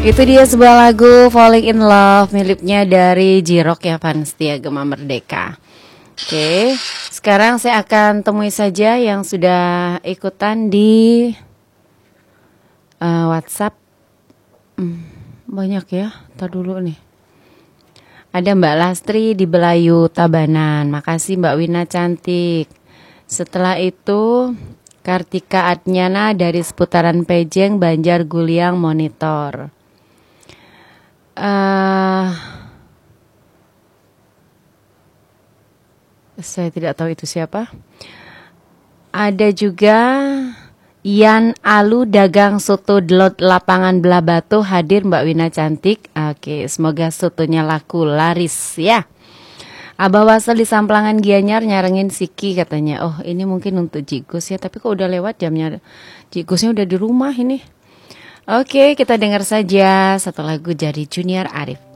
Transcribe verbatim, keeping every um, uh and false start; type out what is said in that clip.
Itu dia sebuah lagu Falling in Love miliknya dari J-Rock ya, Setia Gema Merdeka. Oke, sekarang saya akan temui saja yang sudah ikutan di uh, WhatsApp. hmm, Banyak ya, tar dulu nih. Ada Mbak Lastri di Belayu Tabanan, makasih Mbak Wina cantik. Setelah itu Kartika Adnyana dari seputaran Pejeng, Banjar Guliang Monitor. Uh, saya tidak tahu itu siapa. Ada juga Ian Alu dagang soto delot lapangan belah batu hadir Mbak Wina cantik. Oke, semoga sotonya laku laris ya. Abah Wasel di Samplangan Gianyar nyarengin Siki katanya. Oh, ini mungkin untuk Jigus ya, tapi kok udah lewat jamnya. Jigusnya udah di rumah ini. Oke, kita dengar saja satu lagu dari Junior Arif.